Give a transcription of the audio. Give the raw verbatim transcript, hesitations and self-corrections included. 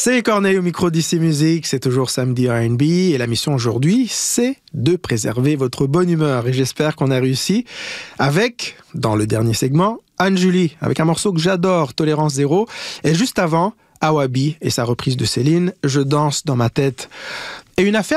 C'est Corneille au micro d'I C Musique, c'est toujours samedi R and B et la mission aujourd'hui, c'est de préserver votre bonne humeur et j'espère qu'on a réussi avec, dans le dernier segment, Anne-Julie, avec un morceau que j'adore, Tolérance Zéro, et juste avant, Awabi et sa reprise de Céline, Je danse dans ma tête. Et une affaire